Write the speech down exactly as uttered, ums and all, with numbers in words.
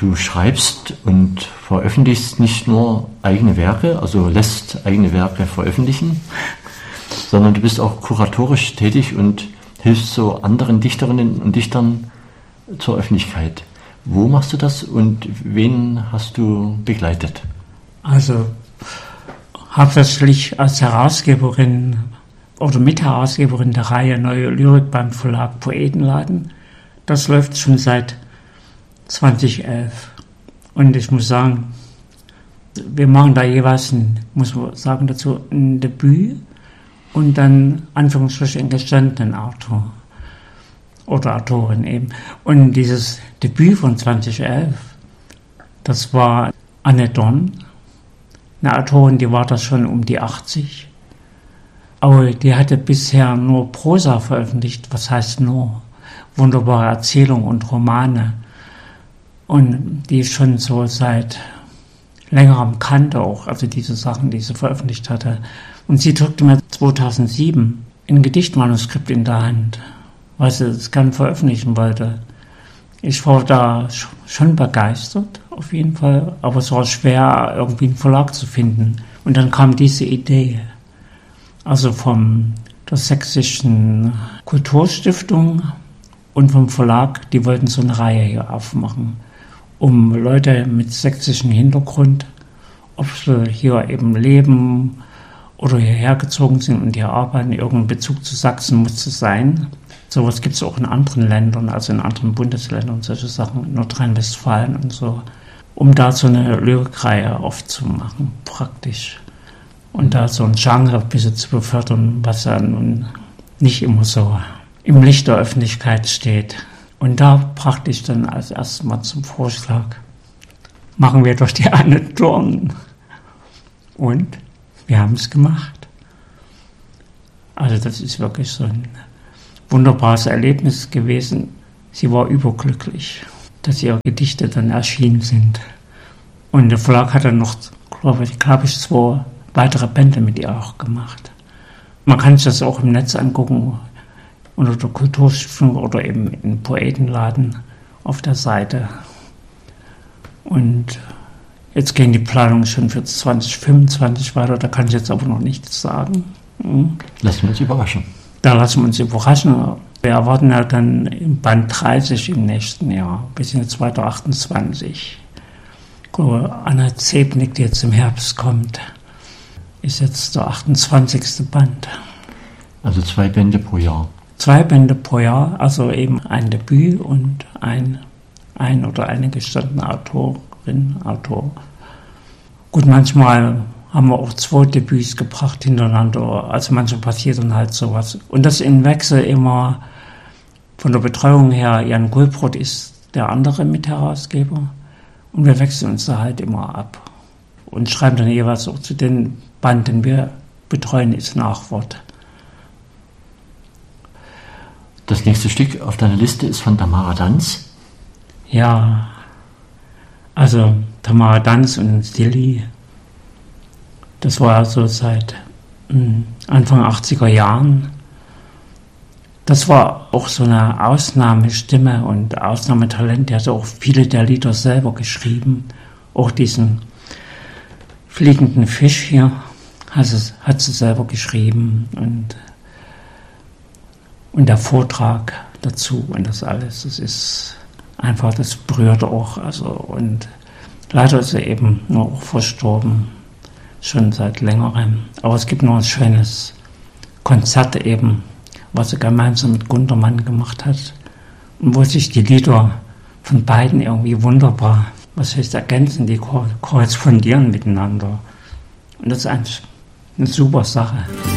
Du schreibst und veröffentlichst nicht nur eigene Werke, also lässt eigene Werke veröffentlichen, sondern du bist auch kuratorisch tätig und hilfst so anderen Dichterinnen und Dichtern zur Öffentlichkeit. Wo machst du das und wen hast du begleitet? Also hauptsächlich als Herausgeberin oder Mitherausgeberin der Reihe Neue Lyrik beim Verlag Poetenladen. Das läuft schon seit zweitausendelf. Und ich muss sagen, wir machen da jeweils, ein, muss man sagen dazu, ein Debüt und dann Anführungsstrichen gestandenen Autor oder Autorin eben. Und dieses Debüt von zweitausendelf, das war Anne Dorn, eine Autorin, die war das schon um die achtzig. Aber die hatte bisher nur Prosa veröffentlicht, was heißt nur? Wunderbare Erzählungen und Romane. Und die ich schon so seit längerem kannte auch, also diese Sachen, die sie veröffentlicht hatte. Und sie drückte mir zweitausendsieben ein Gedichtmanuskript in der Hand, weil sie es gerne veröffentlichen wollte. Ich war da schon begeistert, auf jeden Fall, aber es war schwer, irgendwie einen Verlag zu finden. Und dann kam diese Idee, also von der Sächsischen Kulturstiftung und vom Verlag, die wollten so eine Reihe hier aufmachen, um Leute mit sächsischem Hintergrund, ob sie hier eben leben oder hierher gezogen sind und hier arbeiten, irgendein Bezug zu Sachsen muss es sein. Sowas gibt es auch in anderen Ländern, also in anderen Bundesländern, solche Sachen, in Nordrhein-Westfalen und so, um da so eine Lyrikreihe aufzumachen, praktisch. Und da so ein Genre ein bisschen zu befördern, was ja nun nicht immer so im Licht der Öffentlichkeit steht. Und da brachte ich dann als erstes mal zum Vorschlag, machen wir doch die Anne Dorn. Und wir haben es gemacht. Also das ist wirklich so ein wunderbares Erlebnis gewesen. Sie war überglücklich, dass ihre Gedichte dann erschienen sind. Und der Verlag hat dann noch, glaube ich, glaube ich, zwei weitere Bände mit ihr auch gemacht. Man kann sich das auch im Netz angucken, unter der Kulturstiftung oder eben im Poetenladen auf der Seite. Und jetzt gehen die Planungen schon für zwanzig fünfundzwanzig weiter, da kann ich jetzt aber noch nichts sagen. Hm. Lassen wir uns überraschen. Da lassen wir uns überraschen. Wir erwarten ja dann im Band dreißig im nächsten Jahr, bis in zweitausendachtundzwanzig. Anna Zebnik, die jetzt im Herbst kommt, ist jetzt der achtundzwanzigste Band. Also zwei Bände pro Jahr. Zwei Bände pro Jahr, also eben ein Debüt und ein, ein oder eine gestandene Autorin, Autor. Gut, manchmal haben wir auch zwei Debüts gebracht hintereinander, also manchmal passiert dann halt sowas. Und das in Wechsel immer von der Betreuung her, Jan Gulbrot ist der andere Mitherausgeber und wir wechseln uns da halt immer ab und schreiben dann jeweils auch zu den Band, den wir betreuen, ist Nachwort. Das nächste Stück auf deiner Liste ist von Tamara Danz. Ja, also Tamara Danz und Silly, das war also seit Anfang achtziger Jahren. Das war auch so eine Ausnahmestimme und Ausnahmetalent. Die hat auch viele der Lieder selber geschrieben. Auch diesen fliegenden Fisch hier hat sie, hat sie selber geschrieben. Und, und der Vortrag dazu und das alles, das ist einfach, das berührt auch. Also, und leider ist sie eben nur auch verstorben, schon seit längerem. Aber es gibt noch ein schönes Konzert eben, was sie gemeinsam mit Gundermann gemacht hat und wo sich die Lieder von beiden irgendwie wunderbar, was heißt ergänzen, die korrespondieren miteinander. Und das ist eigentlich eine super Sache.